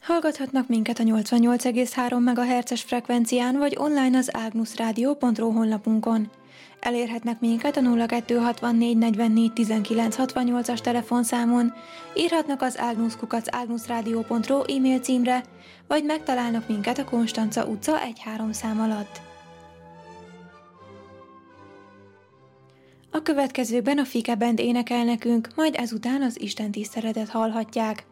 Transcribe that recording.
Hallgathatnak minket a 88,3 MHz-es frekvencián, vagy online az agnusradio.ru honlapunkon. Elérhetnek minket a 0264 44 19 68-as telefonszámon, írhatnak az agnus@agnusradio.ru e-mail címre, vagy megtalálnak minket a Konstanca utca 1-3 szám alatt. A következőkben a Fike Band énekel nekünk, majd ezután az istentiszteletet hallhatják.